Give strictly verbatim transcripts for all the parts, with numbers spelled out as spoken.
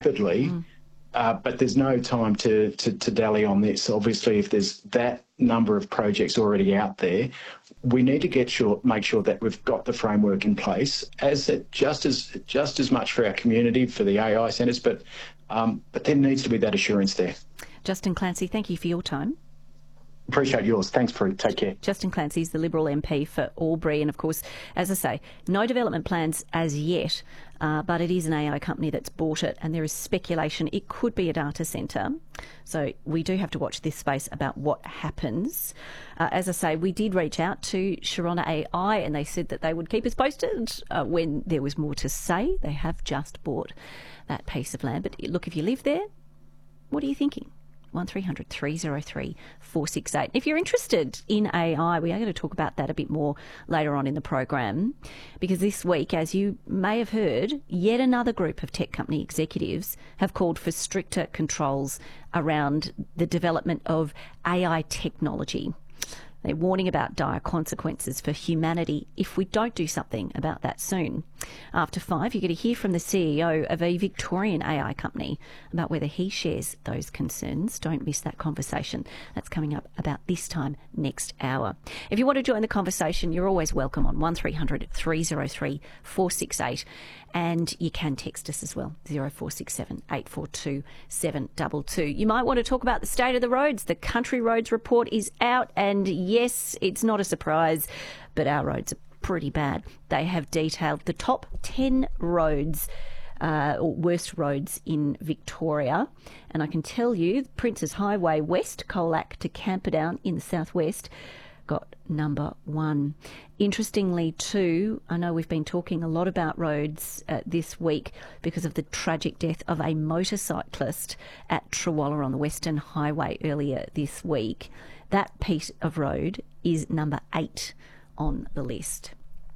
rapidly. Mm. Uh, but there's no time to, to, to dally on this. Obviously, if there's that number of projects already out there, we need to get sure, make sure that we've got the framework in place, as it, just as just as much for our community, for the A I centres, but um, but there needs to be that assurance there. Justin Clancy, thank you for your time. Appreciate yours. Thanks, Prue. Take care. Justin Clancy is the Liberal M P for Albury, and of course, as I say, no development plans as yet, uh, but it is an A I company that's bought it, and there is speculation it could be a data centre. So we do have to watch this space about what happens. Uh, as I say, we did reach out to Sharona A I, and they said that they would keep us posted uh, when there was more to say. They have just bought that piece of land. But look, if you live there, what are you thinking? one three hundred three oh three four six eight. If you're interested in A I, we are going to talk about that a bit more later on in the program, because this week, as you may have heard, yet another group of tech company executives have called for stricter controls around the development of A I technology. They're warning about dire consequences for humanity if we don't do something about that soon. After five, you're going to hear from the C E O of a Victorian A I company about whether he shares those concerns. Don't miss that conversation. That's coming up about this time next hour. If you want to join the conversation, you're always welcome on one three hundred three oh three four six eight, and you can text us as well, zero four six seven eight four two seven two two. You might want to talk about the state of the roads. The Country Roads report is out, and yes, it's not a surprise, but our roads are pretty bad. They have detailed the top ten roads, uh, or worst roads in Victoria. And I can tell you, Princes Highway West, Colac to Camperdown in the southwest, got number one. Interestingly too, I know we've been talking a lot about roads uh, this week because of the tragic death of a motorcyclist at Trawalla on the Western Highway earlier this week. That piece of road is number eight on the list.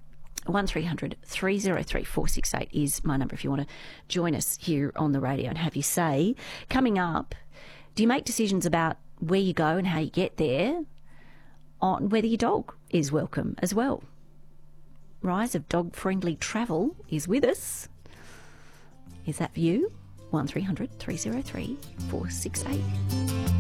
one three hundred three oh three four six eight is my number if you want to join us here on the radio and have your say. Coming up, do you make decisions about where you go and how you get there, on whether your dog is welcome as well? Rise of dog-friendly travel is with us. Is that for you? one three hundred three oh three four six eight.